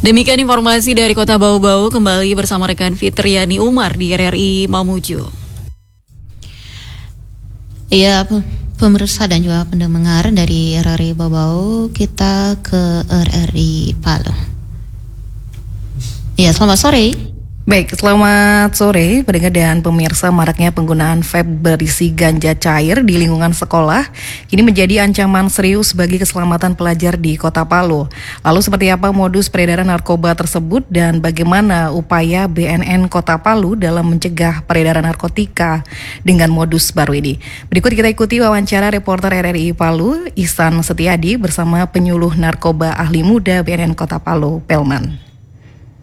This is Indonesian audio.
Demikian informasi dari Kota Bau-Bau, kembali bersama rekan Fitriani Umar di RRI Mamuju. Iya, pemirsa dan juga pendengar dari RRI Bau-Bau, kita ke RRI Palu. Iya, selamat sore. Baik, selamat sore pendengar dan pemirsa. Maraknya penggunaan vape berisi ganja cair di lingkungan sekolah kini menjadi ancaman serius bagi keselamatan pelajar di Kota Palu. Lalu seperti apa modus peredaran narkoba tersebut dan bagaimana upaya BNN Kota Palu dalam mencegah peredaran narkotika dengan modus baru ini? Berikut kita ikuti wawancara reporter RRI Palu, Ihsan Setiadi bersama penyuluh narkoba ahli muda BNN Kota Palu, Pelman.